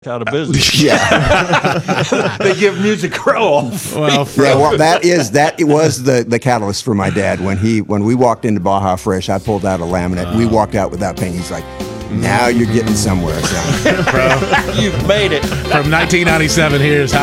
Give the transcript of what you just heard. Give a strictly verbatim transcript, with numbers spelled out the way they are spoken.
out of business. Yeah. They give Music Row off. Well, Yeah, well, that is that it was the, the catalyst for my dad when he when we walked into Baja Fresh. I pulled out a laminate. We walked out without paying. He's like, "Now you're getting somewhere, son." Bro, You've made it. from nineteen ninety-seven, here's how.